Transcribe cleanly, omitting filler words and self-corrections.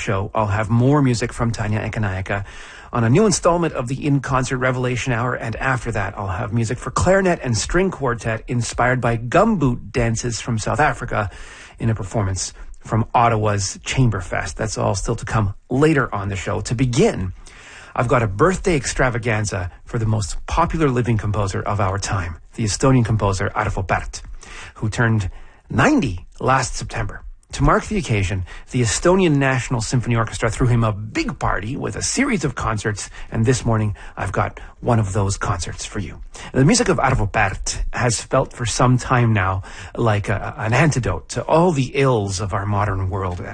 show, I'll have more music from Tanya Ekanaika on a new installment of the In Concert Revelation Hour, and after that I'll have music for clarinet and string quartet inspired by gumboot dances from South Africa in a performance from Ottawa's Chamberfest. That's all still to come later on the show. To begin, I've got a birthday extravaganza for the most popular living composer of our time, the Estonian composer Arvo Pärt, who turned 90 last September. To mark the occasion, the Estonian National Symphony Orchestra threw him a big party with a series of concerts, and this morning I've got one of those concerts for you. The music of Arvo Pärt has felt for some time now like an antidote to all the ills of our modern world.